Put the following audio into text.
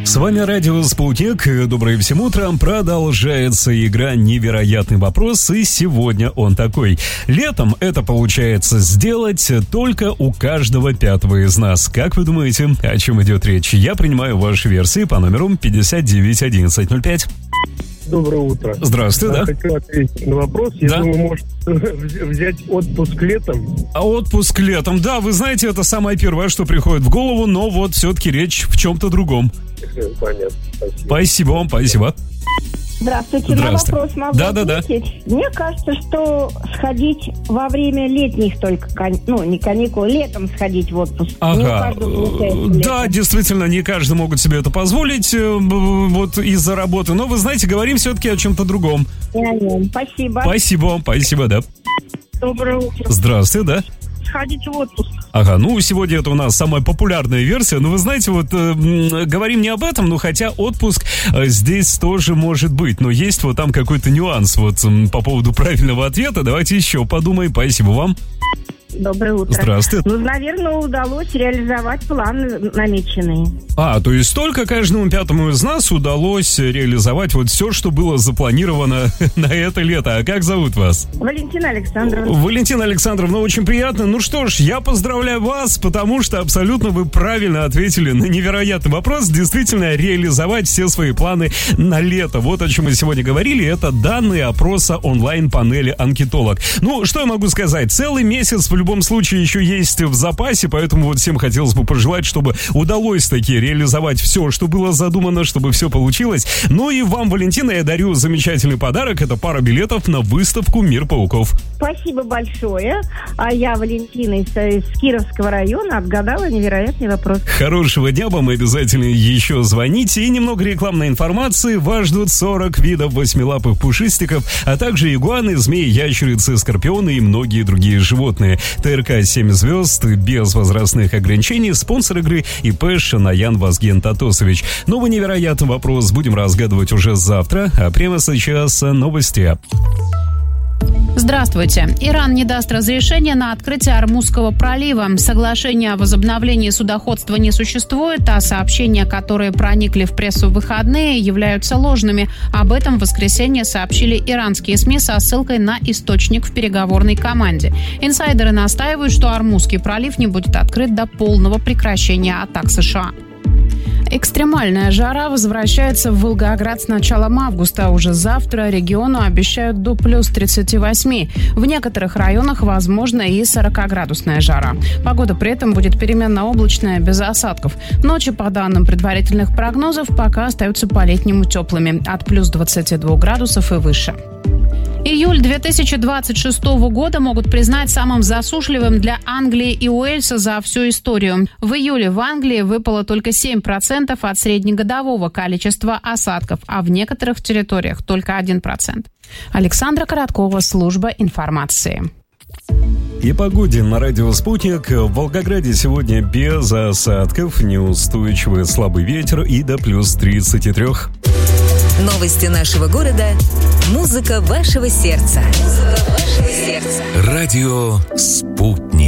С вами радио «Спутник». Доброе всем утром. Продолжается игра «Невероятный вопрос». И сегодня он такой. Летом это получается сделать только у каждого пятого из нас. Как вы думаете, о чем идет речь? Я принимаю ваши версии по номеру 591105. Доброе утро. Здравствуйте, да? Хочу ответить на вопрос. Я думаю, может взять отпуск летом. А отпуск летом, да, вы знаете, это самое первое, что приходит в голову, но вот все-таки речь в чем-то другом. Понятно, спасибо. Спасибо вам, спасибо. Здравствуйте. На вопрос могу ответить. Мне кажется, что сходить во время летних только, не каникул, летом сходить в отпуск. Ага. Да, действительно, не каждый могут себе это позволить вот из-за работы. Но вы знаете, говорим все-таки о чем-то другом. Спасибо. Спасибо вам, спасибо, да. Доброе утро. Здравствуйте, да. Сходить в отпуск. Ага, сегодня это у нас самая популярная версия. Но вы знаете, вот говорим не об этом, но хотя отпуск здесь тоже может быть. Но есть вот там какой-то нюанс вот по поводу правильного ответа. Давайте еще подумаем. Спасибо вам. Доброе утро. Здравствуйте. Наверное, удалось реализовать планы намеченные. То есть только каждому пятому из нас удалось реализовать вот все, что было запланировано на это лето. А как зовут вас? Валентина Александровна. Валентина Александровна, очень приятно. Ну что ж, я поздравляю вас, потому что абсолютно вы правильно ответили на невероятный вопрос. Действительно, реализовать все свои планы на лето. Вот о чем мы сегодня говорили. Это данные опроса онлайн-панели «Анкетолог». Что я могу сказать? Целый месяц в любом случае еще есть в запасе, поэтому вот всем хотелось бы пожелать, чтобы удалось таки реализовать все, что было задумано, чтобы все получилось. И вам, Валентина, я дарю замечательный подарок. Это пара билетов на выставку «Мир пауков». Спасибо большое. А я, Валентина, из Кировского района, отгадала невероятный вопрос. Хорошего дня вам, обязательно еще звоните. И немного рекламной информации. Вас ждут 40 видов восьмилапых пушистиков, а также игуаны, змеи, ящерицы, скорпионы и многие другие животные. ТРК 7 звезд, без возрастных ограничений, спонсор игры ИП Шанаян Вазген Татосович. Новый невероятный вопрос будем разгадывать уже завтра, а прямо сейчас новости. Здравствуйте. Иран не даст разрешения на открытие Ормузского пролива. Соглашение о возобновлении судоходства не существует, а сообщения, которые проникли в прессу в выходные, являются ложными. Об этом в воскресенье сообщили иранские СМИ со ссылкой на источник в переговорной команде. Инсайдеры настаивают, что Ормузский пролив не будет открыт до полного прекращения атак США. Экстремальная жара возвращается в Волгоград с началом августа. Уже завтра региону обещают до плюс 38. В некоторых районах возможна и 40-градусная жара. Погода при этом будет переменно облачная, без осадков. Ночи, по данным предварительных прогнозов, пока остаются по-летнему теплыми. От плюс 22 градусов и выше. Июль 2026 года могут признать самым засушливым для Англии и Уэльса за всю историю. В июле в Англии выпало только 7% от среднегодового количества осадков, а в некоторых территориях только 1%. Александра Короткова, служба информации. И погоде на радио «Спутник». В Волгограде сегодня без осадков, неустойчивый слабый ветер и до плюс 33. Новости нашего города. Музыка вашего сердца. Радио «Спутник».